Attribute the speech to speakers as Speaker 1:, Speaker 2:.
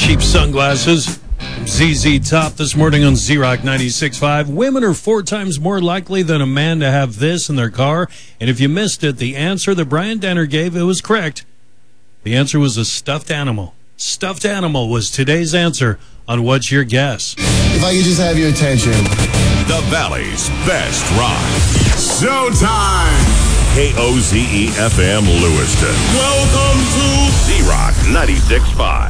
Speaker 1: cheap sunglasses. ZZ Top this morning on Z-Rock 96.5. Women are 4 times more likely than a man to have this in their car. And if you missed it, the answer that Brian Denner gave, it was correct. The answer was a stuffed animal. Stuffed animal was today's answer on What's Your Guess?
Speaker 2: If I could just have your attention.
Speaker 3: The Valley's best rock.
Speaker 4: Showtime!
Speaker 3: KOZE FM Lewiston.
Speaker 4: Welcome to
Speaker 3: Z-Rock 96.5.